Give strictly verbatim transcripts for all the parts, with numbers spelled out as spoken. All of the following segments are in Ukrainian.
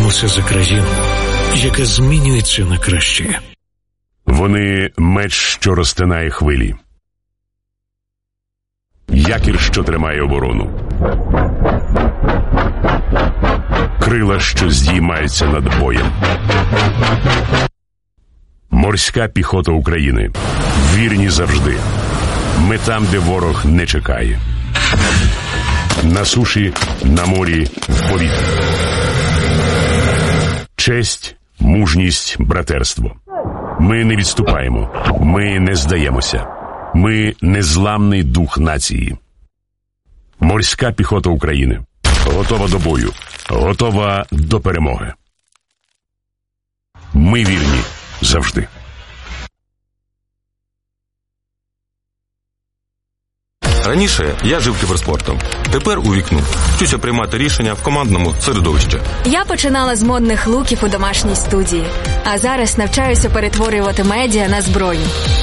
боремося за країну, яка змінюється на краще. Вони меч, що розтинає хвилі. Якір, що тримає оборону. Крила, що здіймаються над боєм. Морська піхота України. Вірні завжди. Ми там, де ворог не чекає. На суші, на морі, в повітрі. Честь, мужність, братерство. Ми не відступаємо. Ми не здаємося. Ми незламний дух нації. Морська піхота України. Готова до бою. Готова до перемоги. Ми вірні завжди. Раніше я жив кіберспортом. Тепер у вікну. Вчуся приймати рішення в командному середовищі. Я починала з модних луків у домашній студії. А зараз навчаюся перетворювати медіа на зброю.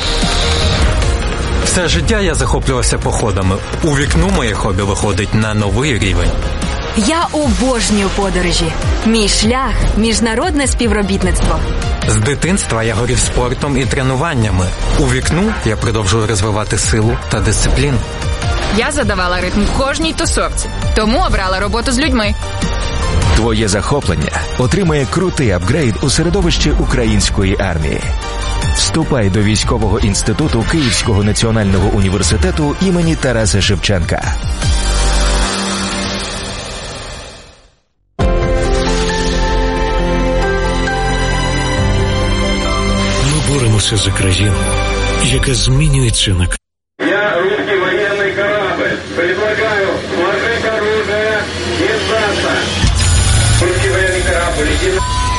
Все життя я захоплювався походами. У вікну моє хобі виходить на новий рівень. Я обожнюю подорожі. Мій шлях – міжнародне співробітництво. З дитинства я горів спортом і тренуваннями. У вікну я продовжую розвивати силу та дисципліну. Я задавала ритм в кожній тусовці, тому обрала роботу з людьми. Твоє захоплення отримає крутий апгрейд у середовищі української армії. Вступай до військового інституту Київського національного університету імені Тараса Шевченка. Ми боремося за країну, яка змінюється на краще. Я русский военный корабль. Предлагаю сложить оружие и сдаться. Русский военный корабль, иди на...